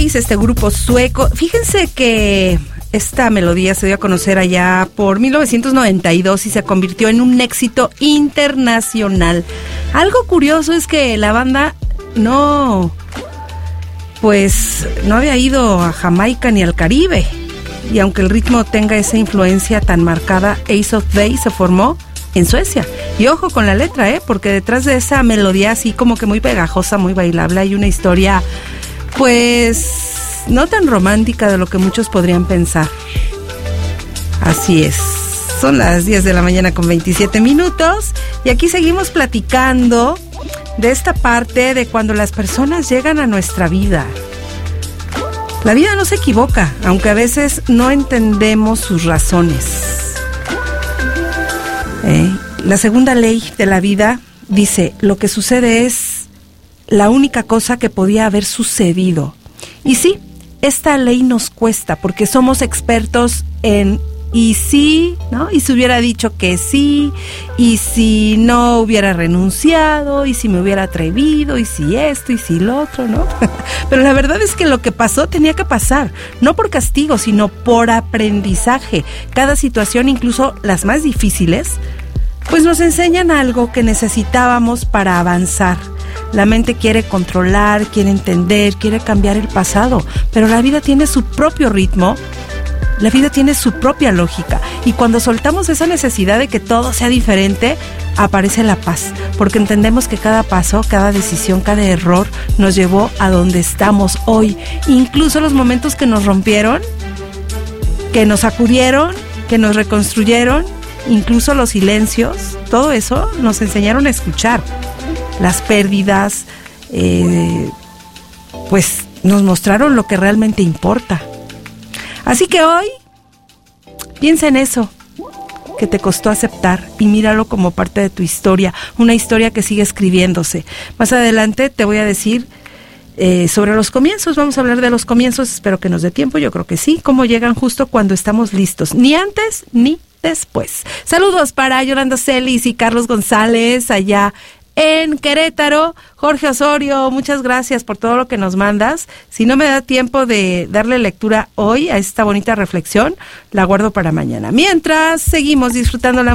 Este grupo sueco. Fíjense que esta melodía se dio a conocer allá por 1992 y se convirtió en un éxito internacional. Algo curioso es que la banda no había ido a Jamaica ni al Caribe. Y aunque el ritmo tenga esa influencia tan marcada, Ace of Base se formó en Suecia. Y ojo con la letra, porque detrás de esa melodía así como que muy pegajosa, muy bailable, hay una historia pues no tan romántica de lo que muchos podrían pensar. Así es. Son las 10 de la mañana con 27 minutos y aquí seguimos platicando de esta parte de cuando las personas llegan a nuestra vida. La vida no se equivoca, aunque a veces no entendemos sus razones. La segunda ley de la vida dice, lo que sucede es la única cosa que podía haber sucedido. Y sí, esta ley nos cuesta porque somos expertos en y sí, ¿no? Y si hubiera dicho que sí, y si no hubiera renunciado, y si me hubiera atrevido, y si esto, y si lo otro, ¿no? Pero la verdad es que lo que pasó tenía que pasar, no por castigo, sino por aprendizaje. Cada situación, incluso las más difíciles, pues nos enseñan algo que necesitábamos para avanzar. La mente quiere controlar, quiere entender, quiere cambiar el pasado, pero la vida tiene su propio ritmo, la vida tiene su propia lógica, y cuando soltamos esa necesidad de que todo sea diferente, aparece la paz, porque entendemos que cada paso, cada decisión, cada error nos llevó a donde estamos hoy. Incluso los momentos que nos rompieron, que nos sacudieron, que nos reconstruyeron, incluso los silencios, todo eso nos enseñaron a escuchar. Las pérdidas, pues nos mostraron lo que realmente importa. Así que hoy, piensa en eso que te costó aceptar y míralo como parte de tu historia, una historia que sigue escribiéndose. Más adelante te voy a decir sobre los comienzos, vamos a hablar de los comienzos, espero que nos dé tiempo, yo creo que sí, cómo llegan justo cuando estamos listos, ni antes ni después. Saludos para Yolanda Celis y Carlos González allá en Querétaro. Jorge Osorio, muchas gracias por todo lo que nos mandas. Si no me da tiempo de darle lectura hoy a esta bonita reflexión, la guardo para mañana. Mientras, seguimos disfrutando la